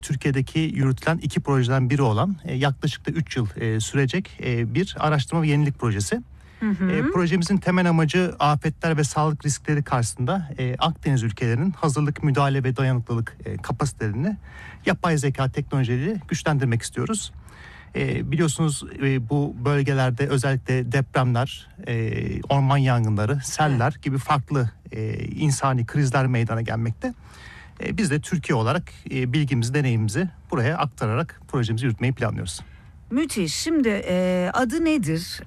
Türkiye'deki yürütülen 2 projeden biri olan yaklaşık da 3 yıl sürecek bir araştırma ve yenilik projesi. Projemizin temel amacı afetler ve sağlık riskleri karşısında Akdeniz ülkelerinin hazırlık, müdahale ve dayanıklılık kapasitelerini yapay zeka teknolojileriyle güçlendirmek istiyoruz. Biliyorsunuz bu bölgelerde özellikle depremler, orman yangınları, seller gibi farklı insani krizler meydana gelmekte. Biz de Türkiye olarak bilgimizi, deneyimimizi buraya aktararak projemizi yürütmeyi planlıyoruz. Müthiş. Şimdi adı nedir?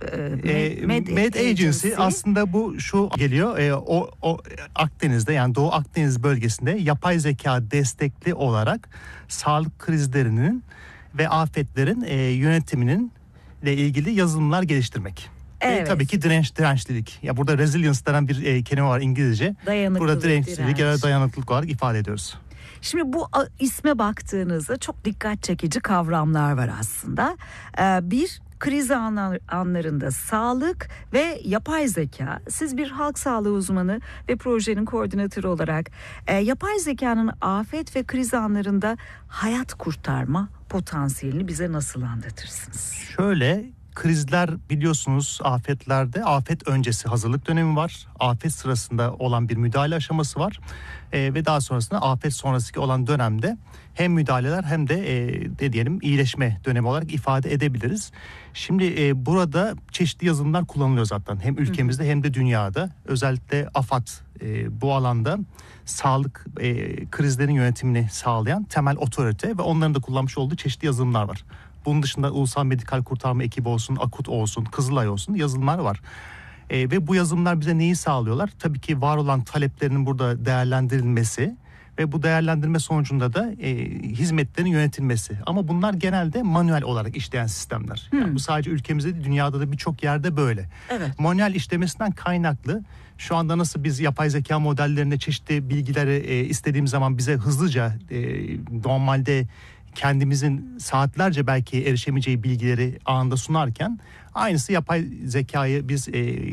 Med Agency aslında bu şu geliyor. O Akdeniz'de, yani Doğu Akdeniz bölgesinde yapay zeka destekli olarak sağlık krizlerinin ve afetlerin yönetiminin ile ilgili yazılımlar geliştirmek. Evet. Ve tabii ki dirençlilik. Ya burada resilience denen bir kelime var İngilizce. Dayanıklılık, burada dirençlilik ya da dayanıklılık olarak ifade ediyoruz. Şimdi bu isme baktığınızda çok dikkat çekici kavramlar var aslında. Bir, kriz anlarında sağlık ve yapay zeka. Siz bir halk sağlığı uzmanı ve projenin koordinatörü olarak yapay zekanın afet ve kriz anlarında hayat kurtarma potansiyelini bize nasıl anlatırsınız? Şöyle, krizler biliyorsunuz afetlerde afet öncesi hazırlık dönemi var. Afet sırasında olan bir müdahale aşaması var. Ve daha sonrasında afet sonrasındaki olan dönemde hem müdahaleler hem de diyelim iyileşme dönemi olarak ifade edebiliriz. Şimdi burada çeşitli yazılımlar kullanılıyor zaten. Hem ülkemizde hem de dünyada. Özellikle AFAD bu alanda sağlık krizlerin yönetimini sağlayan temel otorite ve onların da kullanmış olduğu çeşitli yazılımlar var. Bunun dışında Ulusal Medikal Kurtarma Ekibi olsun, AKUT olsun, Kızılay olsun yazılımlar var. Ve bu yazılımlar bize neyi sağlıyorlar? Tabii ki var olan taleplerinin burada değerlendirilmesi ve bu değerlendirme sonucunda da hizmetlerin yönetilmesi. Ama bunlar genelde manuel olarak işleyen sistemler. Yani bu sadece ülkemizde değil, dünyada da birçok yerde böyle. Evet. Manuel işlemesinden kaynaklı şu anda nasıl biz yapay zeka modellerine çeşitli bilgileri istediğimiz zaman bize hızlıca normalde kendimizin saatlerce belki erişemeyeceği bilgileri anında sunarken aynısı yapay zekayı biz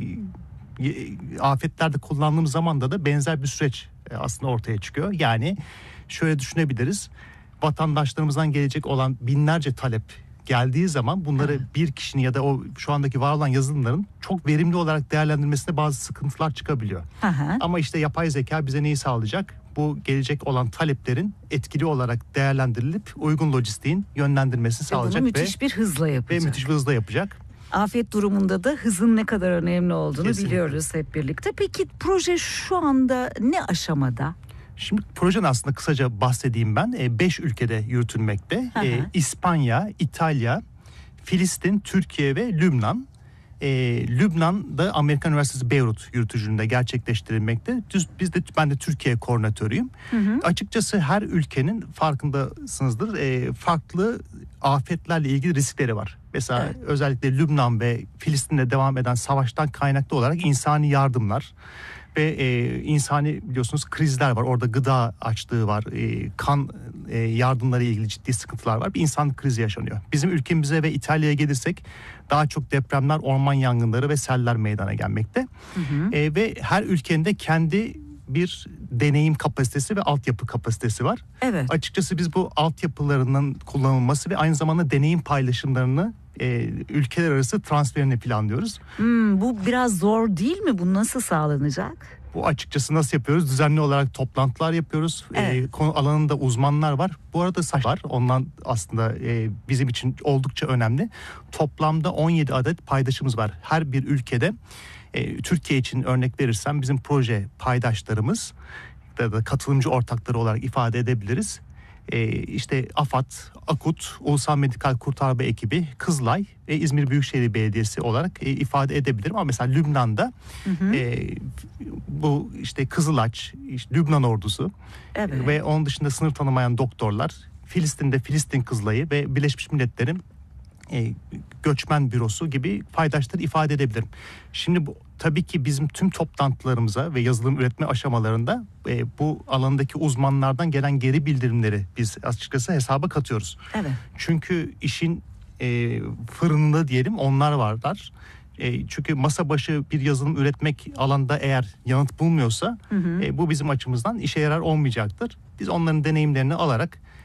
afetlerde kullandığımız zaman da benzer bir süreç aslında ortaya çıkıyor. Yani şöyle düşünebiliriz. Vatandaşlarımızdan gelecek olan binlerce talep geldiği zaman bunları bir kişinin ya da o şu andaki var olan yazılımların çok verimli olarak değerlendirmesinde bazı sıkıntılar çıkabiliyor. Ama işte yapay zeka bize neyi sağlayacak? Bu gelecek olan taleplerin etkili olarak değerlendirilip uygun lojistiğin yönlendirmesini sağlayacak bunu müthiş bir hızla yapacak. Ve müthiş bir hızla yapacak. Afet durumunda da hızın ne kadar önemli olduğunu Kesinlikle biliyoruz hep birlikte. Peki proje şu anda ne aşamada? Şimdi projenin aslında kısaca bahsedeyim ben. 5 ülkede yürütülmekte. İspanya, İtalya, Filistin, Türkiye ve Lübnan. Lübnan'da Amerikan Üniversitesi Beyrut yürütücülüğünde gerçekleştirilmekte. Ben de Türkiye koordinatörüyüm. Açıkçası her ülkenin farkındasınızdır farklı afetlerle ilgili riskleri var. Mesela özellikle Lübnan ve Filistin'de devam eden savaştan kaynaklı olarak insani yardımlar ve insani biliyorsunuz krizler var. Orada gıda açlığı var, kan yardımları ile ilgili ciddi sıkıntılar var. Bir insanlık krizi yaşanıyor. Bizim ülkemize ve İtalya'ya gelirsek daha çok depremler, orman yangınları ve seller meydana gelmekte. Ve her ülkenin de kendi bir deneyim kapasitesi ve altyapı kapasitesi var. Evet. Açıkçası biz bu altyapılarının kullanılması ve aynı zamanda deneyim paylaşımlarını ülkeler arası transferini planlıyoruz. Bu biraz zor değil mi? Bu nasıl sağlanacak? Bu açıkçası nasıl yapıyoruz? Düzenli olarak toplantılar yapıyoruz. Konu alanında uzmanlar var. Bu arada var. Ondan aslında bizim için oldukça önemli. Toplamda 17 adet paydaşımız var. Her bir ülkede Türkiye için örnek verirsem bizim proje paydaşlarımız da katılımcı ortakları olarak ifade edebiliriz. İşte AFAD, AKUT, Ulusal Medikal Kurtarma Ekibi, Kızılay ve İzmir Büyükşehir Belediyesi olarak ifade edebilirim. Ama mesela Lübnan'da bu işte Kızılaç, işte Lübnan ordusu ve onun dışında sınır tanımayan doktorlar, Filistin'de Filistin Kızılayı ve Birleşmiş Milletler'in göçmen bürosu gibi paydaşları ifade edebilirim. Şimdi bu tabii ki bizim tüm toplantılarımıza ve yazılım üretme aşamalarında bu alandaki uzmanlardan gelen geri bildirimleri biz açıkçası hesaba katıyoruz. Evet. Çünkü işin fırınında diyelim onlar varlar. Çünkü masa başı bir yazılım üretmek alanda eğer yanıt bulmuyorsa bu bizim açımızdan işe yarar olmayacaktır. Biz onların deneyimlerini alarak